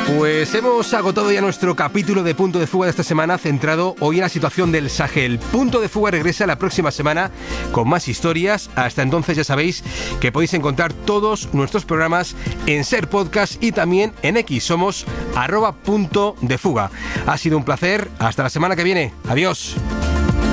Pues hemos agotado ya nuestro capítulo de Punto de Fuga de esta semana, centrado hoy en la situación del Sahel. Punto de Fuga regresa la próxima semana con más historias. Hasta entonces ya sabéis que podéis encontrar todos nuestros programas en Ser Podcast y también en X. Somos @puntodefuga. Ha sido un placer. Hasta la semana que viene. Adiós.